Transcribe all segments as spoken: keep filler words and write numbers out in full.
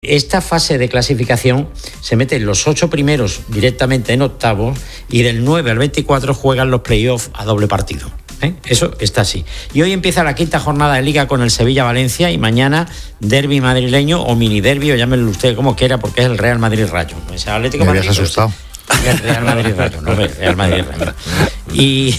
Esta fase de clasificación se meten los ocho primeros directamente en octavos y del nueve al veinticuatro juegan los playoffs a doble partido. ¿Eh? Eso está así. Y hoy empieza la quinta jornada de Liga con el Sevilla-Valencia y mañana derbi madrileño o mini derbi, o llámenlo usted como quiera, porque es el Real Madrid-Rayo. Es el Atlético Me habías Madrid, asustado. El Real Madrid-Rayo, no, el Real Madrid-Rayo. Y,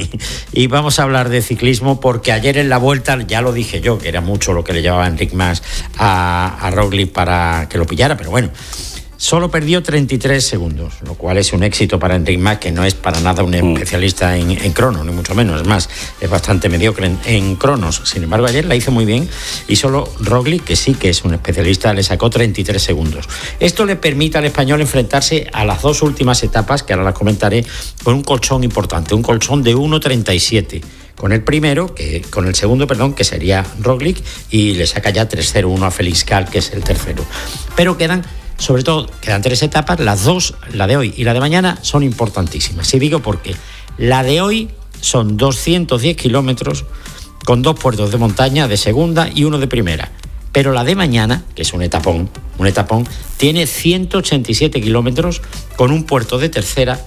y vamos a hablar de ciclismo porque ayer en la Vuelta, ya lo dije yo, que era mucho lo que le llevaba Enric Mas a, a Roglic para que lo pillara, pero bueno, solo perdió treinta y tres segundos, lo cual es un éxito para Enric Mas, que no es para nada un especialista en, en crono, ni mucho menos. Es más, es bastante mediocre en, en cronos. Sin embargo, ayer la hizo muy bien y solo Roglic, que sí que es un especialista, le sacó treinta y tres segundos. Esto le permite al español enfrentarse a las dos últimas etapas, que ahora las comentaré, con un colchón importante, un colchón de uno treinta y siete. Con el primero, que, con el segundo, perdón, que sería Roglic, y le saca ya tres cero uno a Félix Cal, que es el tercero. Pero quedan... Sobre todo, quedan tres etapas, las dos, la de hoy y la de mañana, son importantísimas. Y digo porque la de hoy son doscientos diez kilómetros con dos puertos de montaña de segunda y uno de primera. Pero la de mañana, que es un etapón, un etapón, tiene ciento ochenta y siete kilómetros con un puerto de tercera,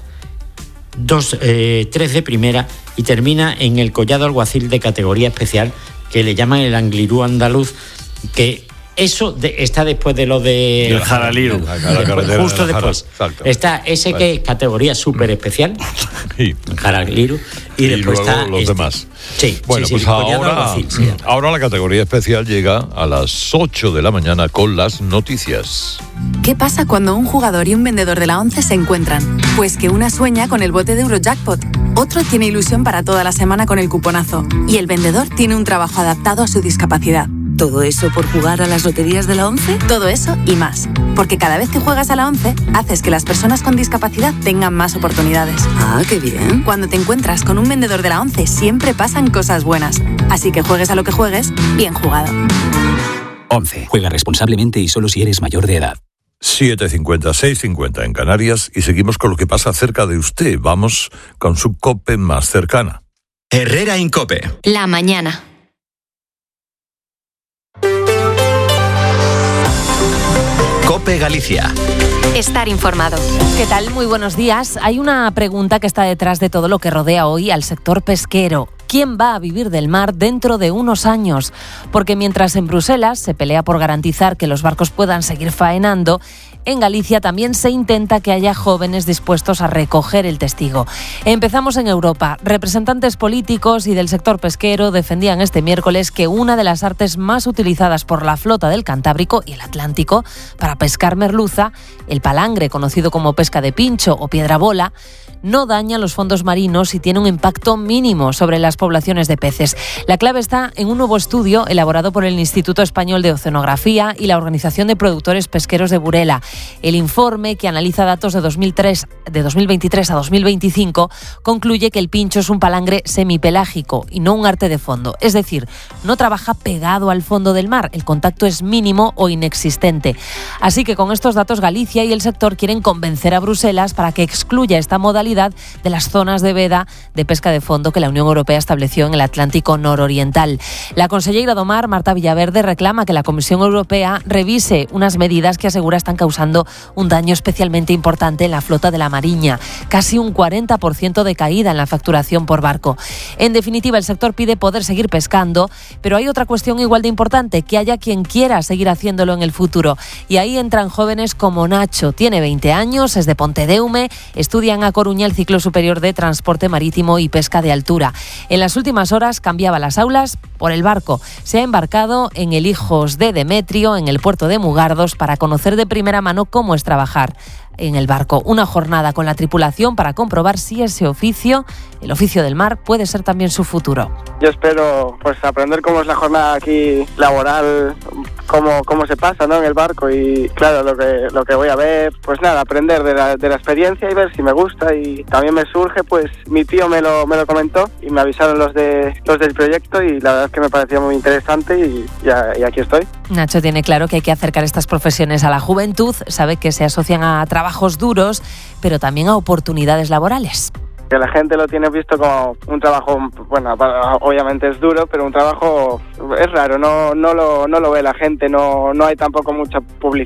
dos, eh, tres de primera y termina en el Collado Alguacil de categoría especial, que le llaman el Angliru andaluz, que... Eso de, está después de lo de... El Jaraliru. Justo de después. Está ese que es categoría súper especial. Sí. Jaraliru. Y, y después luego está los este. demás. Sí. Bueno, sí, pues sí, ahora, Alguacil, sí. ahora la categoría especial llega a las ocho de la mañana con las noticias. ¿Qué pasa cuando un jugador y un vendedor de la ONCE se encuentran? Pues que una sueña con el bote de Eurojackpot, otro tiene ilusión para toda la semana con el cuponazo y el vendedor tiene un trabajo adaptado a su discapacidad. ¿Todo eso por jugar a las loterías de la ONCE? Todo eso y más. Porque cada vez que juegas a la ONCE, haces que las personas con discapacidad tengan más oportunidades. Ah, qué bien. Cuando te encuentras con un vendedor de la ONCE, siempre pasan cosas buenas. Así que juegues a lo que juegues, bien jugado. ONCE. Juega responsablemente y solo si eres mayor de edad. siete cincuenta, seis cincuenta en Canarias y seguimos con lo que pasa cerca de usted. Vamos con su COPE más cercana. Herrera Incope. La mañana. COPE Galicia. Estar informado. ¿Qué tal? Muy buenos días. Hay una pregunta que está detrás de todo lo que rodea hoy al sector pesquero. ¿Quién va a vivir del mar dentro de unos años? Porque mientras en Bruselas se pelea por garantizar que los barcos puedan seguir faenando, en Galicia también se intenta que haya jóvenes dispuestos a recoger el testigo. Empezamos en Europa. Representantes políticos y del sector pesquero defendían este miércoles que una de las artes más utilizadas por la flota del Cantábrico y el Atlántico para pescar merluza, el palangre, conocido como pesca de pincho o piedra bola, no daña los fondos marinos y tiene un impacto mínimo sobre las poblaciones de peces. La clave está en un nuevo estudio elaborado por el Instituto Español de Oceanografía y la Organización de Productores Pesqueros de Burela. El informe, que analiza datos de dos mil tres, de dos mil veintitrés a dos mil veinticinco, concluye que el pincho es un palangre semipelágico y no un arte de fondo. Es decir, no trabaja pegado al fondo del mar, el contacto es mínimo o inexistente. Así que con estos datos Galicia y el sector quieren convencer a Bruselas para que excluya esta modalidad de las zonas de veda de pesca de fondo que la Unión Europea estableció en el Atlántico nororiental. La consellera do Mar, Marta Villaverde, reclama que la Comisión Europea revise unas medidas que asegura están causando un daño especialmente importante en la flota de la Mariña, casi un cuarenta por ciento de caída en la facturación por barco. En definitiva, el sector pide poder seguir pescando, pero hay otra cuestión igual de importante, que haya quien quiera seguir haciéndolo en el futuro. Y ahí entran jóvenes como Nacho. Tiene veinte años, es de Pontedeume, estudia en A Coruña el ciclo superior de Transporte Marítimo y Pesca de Altura. En las últimas horas cambiaba las aulas por el barco. Se ha embarcado en el Hijos de Demetrio, en el puerto de Mugardos, para conocer de primera mano cómo es trabajar en el barco. Una jornada con la tripulación para comprobar si ese oficio, el oficio del mar, puede ser también su futuro. Yo espero pues aprender cómo es la jornada aquí laboral, cómo, cómo se pasa, ¿no?, en el barco, y claro, lo que lo que voy a ver, pues nada, aprender de la, de la experiencia y ver si me gusta. Y también me surge, pues mi tío me lo me lo comentó y me avisaron los de los del proyecto y la verdad es que me pareció muy interesante y, ya, y aquí estoy. Nacho tiene claro que hay que acercar estas profesiones a la juventud, sabe que se asocian a trabajos duros, pero también a oportunidades laborales. Que la gente lo tiene visto como un trabajo, bueno, obviamente es duro, pero un trabajo es raro, no no lo no lo ve la gente, no no hay tampoco mucha publicidad.